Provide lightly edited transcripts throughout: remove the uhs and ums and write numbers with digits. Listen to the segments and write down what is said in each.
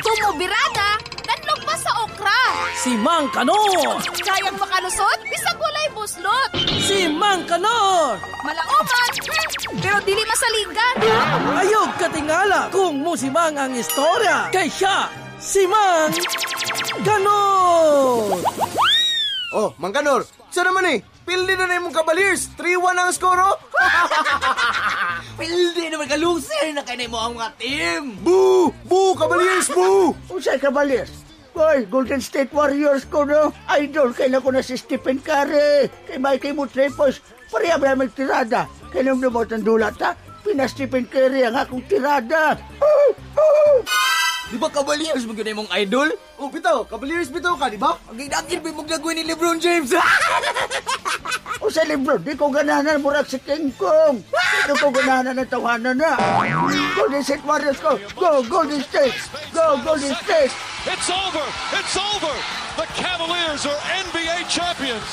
Tumubirada, kanlog pa sa okra. Si Mang Kanor. Kayang makalusot, bisag walay buslot. Si Mang Kanor. Malaoman, pero dili masaligan. Ayog katingala kung musimang ang istorya. Kay siya, si Mang Kanor. Oh, Mang Kanor, siya naman eh. Pildi na mong Cavaliers. 3-1 ang skoro. Pildi naman kalusin na kayo mo ang mga team. Boo! Boo! Cavaliers! Boo! Usay Cavaliers. Boy, Golden State Warriors ko, no? Idol, kailan ko na si Stephen Curry. Kay Mikey Mutrepos. Pareha ba may tirada? Kailan mo ang dulat, ha? Pina-Stephen Curry ang akong tirada. Di ba Cavaliers mo ganyan mong idol? Oh, bitaw. Cavaliers bitaw ka, di ba? Ang ginagin ba mong gagawin ni LeBron James? O sa Lebron, di ko ganahan murag si King Kong. Di ko ganahan ng tawanan na. Golden State Warriors ko. Go, Golden State. Go, Golden State. It's over. It's over. The Cavaliers are NBA champions.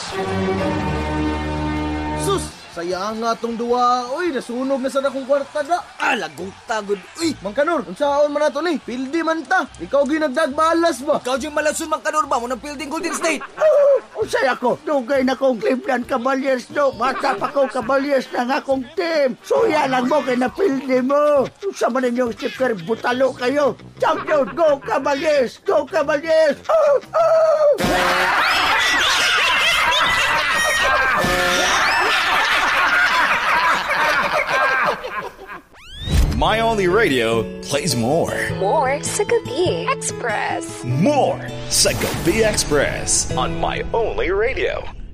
Sus! Sayang nga tong duwa. Uy, nasunog na sa akong kwarta na. Lagong tagod. Uy, Mang Kanor, unsaon man nato ni? Pildi man ta. Ikaw ginagdagbalas ba? ikaw yung malasun Mang Kanor ba mo ng fielding Golden State? Usay ako. Dugay na kong Cleveland Cavaliers, no? Bata pa ko Cavaliers ng akong team. Suya lang mo kay napildi mo. Sa man ninyong sticker, butalo kayo. Champion, go Cavaliers! Go Cavaliers! My Only Radio plays more. More sa Gabi Express. More sa Gabi Express on My Only Radio.